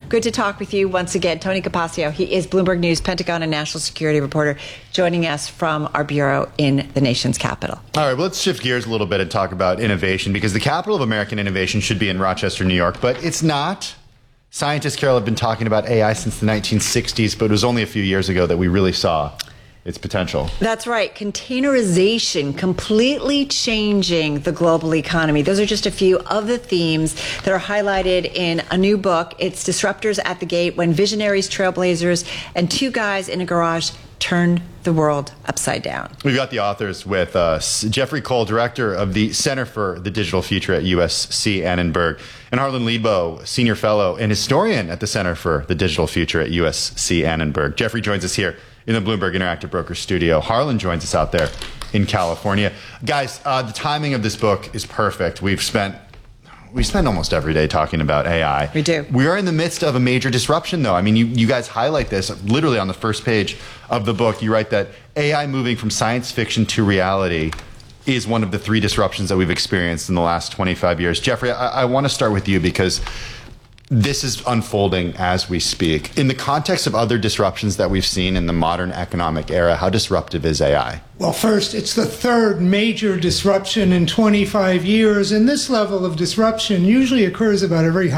Good to talk with you once again. Tony Capaccio, he is Bloomberg News, Pentagon and national security reporter, joining us from our bureau in the nation's capital. All right, well, let's shift gears a little bit and talk about innovation, because the capital of American innovation should be in Rochester, New York, but it's not. Scientists, Carol, have been talking about AI since the 1960s, but it was only a few years ago that we really saw its potential. That's right. Containerization completely changing the global economy. Those are just a few of the themes that are highlighted in a new book. It's Disruptors at the Gate: When Visionaries, Trailblazers, and Two Guys in a Garage Turned the World Upside Down. We've got the authors with us. Jeffrey Cole, director of the Center for the Digital Future at USC Annenberg, and Harlan Leadbow, senior fellow and historian at the Center for the Digital Future at USC Annenberg. Jeffrey joins us here in the Bloomberg Interactive Brokers studio. Harlan joins us out there in California. Guys, the timing of this book is perfect. We spend almost every day talking about AI. We do. We are in the midst of a major disruption, though. I mean, you guys highlight this literally on the first page of the book. You write that AI moving from science fiction to reality is one of the three disruptions that we've experienced in the last 25 years. Jeffrey, I want to start with you, because this is unfolding as we speak. In the context of other disruptions that we've seen in the modern economic era, how disruptive is AI? Well, first, it's the third major disruption in 25 years, and this level of disruption usually occurs about every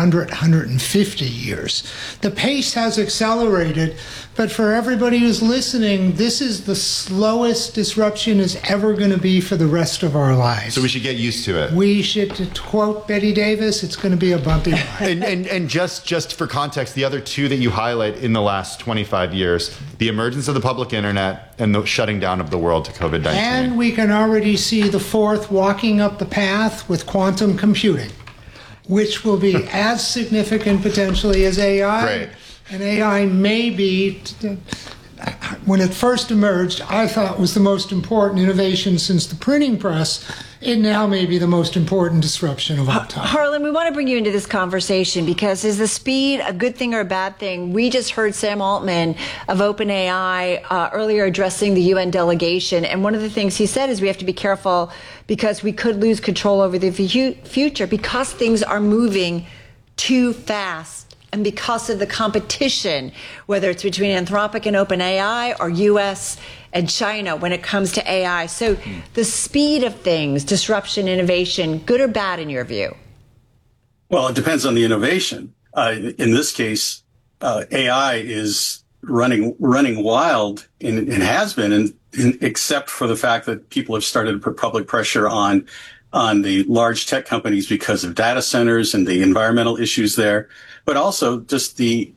150 years. The pace has accelerated, but for everybody who's listening, this is the slowest disruption is ever going to be for the rest of our lives. So we should get used to it. We should, to quote Betty Davis, it's going to be a bumpy ride. And just for context, the other two that you highlight in the last 25 years, the emergence of the public internet and the shutting down of the world to COVID-19. And we can already see the fourth walking up the path with quantum computing, which will be as significant potentially as AI. Great. And AI may be, when it first emerged, I thought was the most important innovation since the printing press. It now may be the most important disruption of all time. Harlan, we want to bring you into this conversation because is the speed a good thing or a bad thing? We just heard Sam Altman of OpenAI earlier addressing the UN delegation, and one of the things he said is we have to be careful because we could lose control over the future because things are moving too fast. And because of the competition, whether it's between Anthropic and OpenAI or US and China when it comes to AI. So the speed of things, disruption, innovation, good or bad in your view? Well, it depends on the innovation. In this case, AI is running wild and has been, except for the fact that people have started to put public pressure on the large tech companies because of data centers and the environmental issues there, but also just the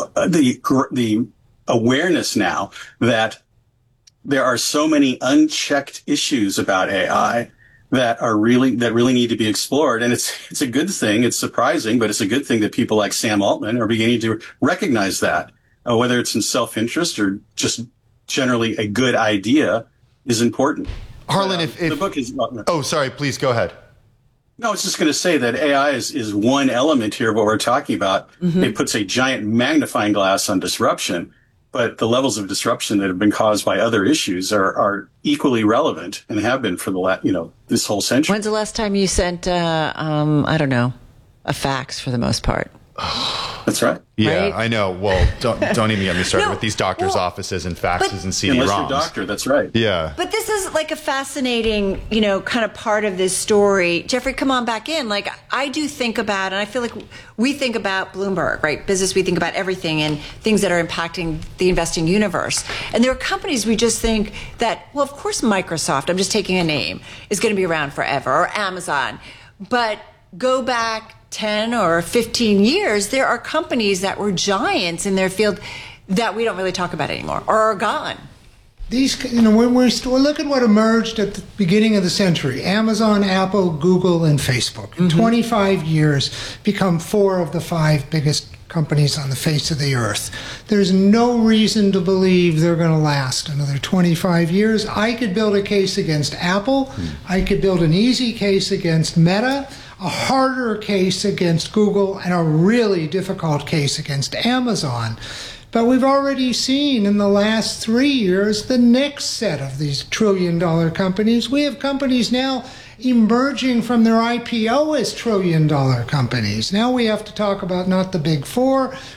awareness now that there are so many unchecked issues about AI that really need to be explored. And it's a good thing. It's surprising, but it's a good thing that people like Sam Altman are beginning to recognize that, whether it's in self-interest or just generally a good idea is important. Harlan, if the book is... Oh, sorry, please go ahead. No, I was just going to say that AI is one element here of what we're talking about. Mm-hmm. It puts a giant magnifying glass on disruption, but the levels of disruption that have been caused by other issues are equally relevant and have been for this whole century. When's the last time you sent, a fax for the most part? That's right. Yeah, right? I know. Well, don't even get me started with these doctors' offices and faxes and CD-ROMs. Unless you're a doctor, that's right. Yeah. But this is like a fascinating, kind of part of this story. Jeffrey, come on back in. Like, I do think about, and I feel like we think about Bloomberg, right? Business, we think about everything and things that are impacting the investing universe. And there are companies we just think that, well, of course Microsoft, I'm just taking a name, is going to be around forever, or Amazon. But go back 10 or 15 years, there are companies that were giants in their field that we don't really talk about anymore or are gone. These, when we look at what emerged at the beginning of the century, Amazon, Apple, Google, and Facebook, in 25 years, become 4 of the 5 biggest companies on the face of the earth. There's no reason to believe they're going to last another 25 years. I could build a case against Apple. I could build an easy case against Meta, a harder case against Google, and a really difficult case against Amazon. But we've already seen in the last 3 years the next set of these trillion-dollar companies. We have companies now emerging from their IPO as trillion-dollar companies. Now we have to talk about not the big 4,